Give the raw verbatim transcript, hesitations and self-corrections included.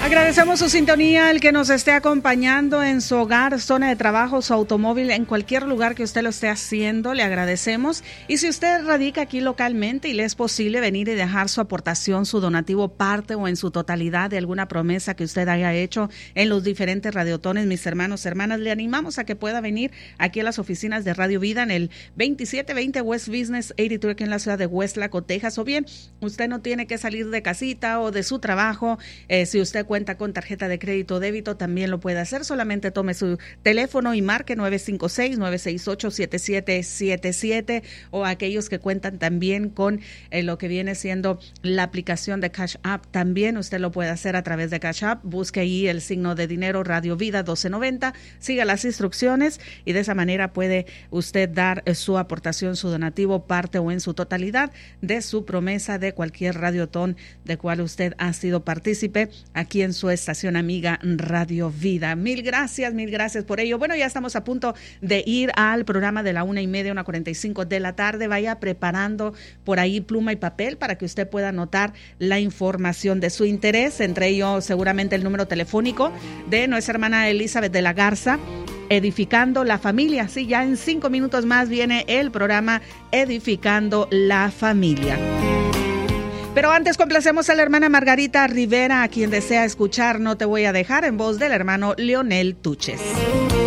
Agradecemos su sintonía, el que nos esté acompañando en su hogar, zona de trabajo, su automóvil, en cualquier lugar que usted lo esté haciendo, le agradecemos. Y si usted radica aquí localmente y le es posible venir y dejar su aportación, su donativo, parte o en su totalidad de alguna promesa que usted haya hecho en los diferentes radiotones, mis hermanos, hermanas, le animamos a que pueda venir aquí a las oficinas de Radio Vida en el veintisiete veinte West Business ochenta y tres aquí en la ciudad de Westlaco, Texas. O bien, usted no tiene que salir de casita o de su trabajo, eh, si usted cuenta con tarjeta de crédito o débito, también lo puede hacer. Solamente tome su teléfono y marque nueve cinco seis, nueve seis ocho, siete siete siete siete, o aquellos que cuentan también con eh, lo que viene siendo la aplicación de Cash App, también usted lo puede hacer a través de Cash App. Busque ahí el signo de dinero Radio Vida doce noventa, siga las instrucciones y de esa manera puede usted dar eh, su aportación, su donativo, parte o en su totalidad de su promesa de cualquier radiotón de cual usted ha sido partícipe aquí en su estación amiga Radio Vida. Mil gracias, mil gracias por ello. Bueno, ya estamos a punto de ir al programa de la una y media, una cuarenta y cinco de la tarde. Vaya preparando por ahí pluma y papel para que usted pueda anotar la información de su interés, entre ellos seguramente el número telefónico de nuestra hermana Elizabeth de la Garza, Edificando la Familia. Sí, ya en cinco minutos más viene el programa Edificando la Familia. Pero antes complacemos a la hermana Margarita Rivera, a quien desea escuchar No Te Voy a Dejar, en voz del hermano Leonel Tuches.